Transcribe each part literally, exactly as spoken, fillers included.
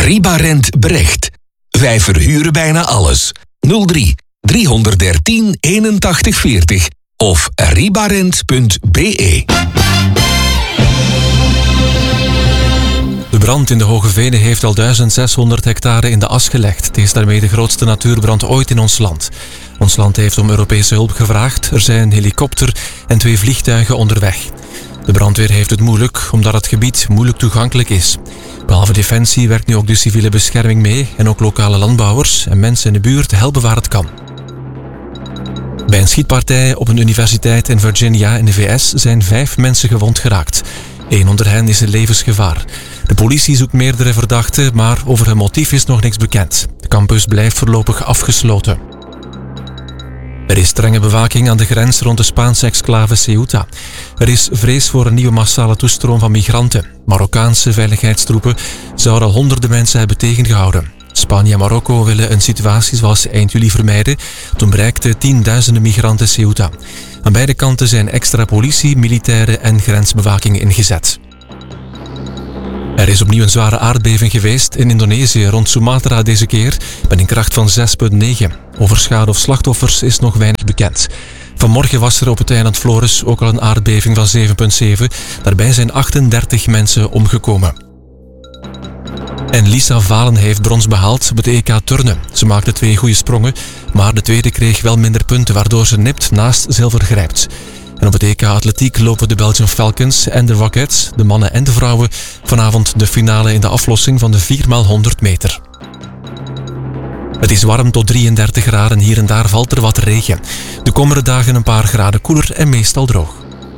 Ribarent Brecht. Wij verhuren bijna alles. nul drie driehonderddertien eenentachtig veertig of ribarent punt be. De brand in de Hoge Venen heeft al duizend zeshonderd hectare in de as gelegd. Het is daarmee de grootste natuurbrand ooit in ons land. Ons land heeft om Europese hulp gevraagd. Er zijn een helikopter en twee vliegtuigen onderweg. De brandweer heeft het moeilijk, omdat het gebied moeilijk toegankelijk is. Behalve Defensie werkt nu ook de civiele bescherming mee en ook lokale landbouwers en mensen in de buurt helpen waar het kan. Bij een schietpartij op een universiteit in Virginia in de V S zijn vijf mensen gewond geraakt. Eén onder hen is in levensgevaar. De politie zoekt meerdere verdachten, maar over hun motief is nog niks bekend. De campus blijft voorlopig afgesloten. Er is strenge bewaking aan de grens rond de Spaanse exclave Ceuta. Er is vrees voor een nieuwe massale toestroom van migranten. Marokkaanse veiligheidstroepen zouden al honderden mensen hebben tegengehouden. Spanje en Marokko willen een situatie zoals eind juli vermijden. Toen bereikten tienduizenden migranten Ceuta. Aan beide kanten zijn extra politie, militairen en grensbewaking ingezet. Er is opnieuw een zware aardbeving geweest in Indonesië rond Sumatra deze keer met een kracht van zes komma negen. Over schade of slachtoffers is nog weinig bekend. Vanmorgen was er op het eiland Flores ook al een aardbeving van zeven komma zeven. Daarbij zijn achtendertig mensen omgekomen. En Lisa Valen heeft brons behaald op het E K turnen. Ze maakte twee goede sprongen, maar de tweede kreeg wel minder punten, waardoor ze nipt naast zilver grijpt. En op het E K atletiek lopen de Belgian Falcons en de Rockets, de mannen en de vrouwen, vanavond de finale in de aflossing van de vier maal honderd meter. Het is warm tot drieëndertig graden, hier en daar valt er wat regen. De komende dagen een paar graden koeler en meestal droog.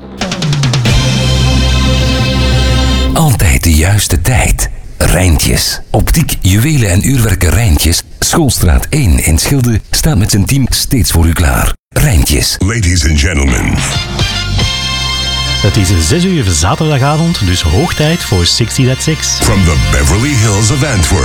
Altijd de juiste tijd. Rijntjes. Optiek, juwelen en uurwerken Rijntjes. Schoolstraat één in Schilde staat met zijn team steeds voor u klaar. Rijntjes. Ladies and gentlemen. Het is zes uur zaterdagavond, dus hoog tijd voor zestig at zes. From the Beverly Hills of Antwerp.